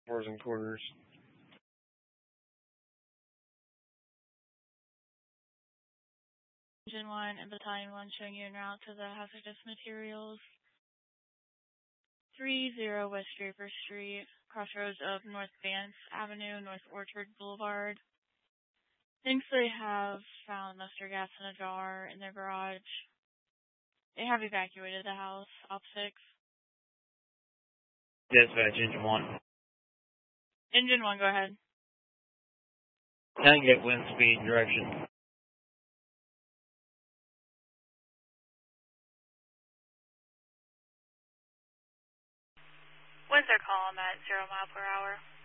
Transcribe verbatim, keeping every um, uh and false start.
fours and quarters. Engine one and Battalion one showing you en route to the hazardous materials. three zero West Draper Street, crossroads of North Vance Avenue, North Orchard Boulevard. Thinks they have found mustard gas in a jar in their garage. They have evacuated the house. Op six. Dispatch, Engine one. Engine one, go ahead. ten get wind speed direction. Winds are calm at zero mile per hour.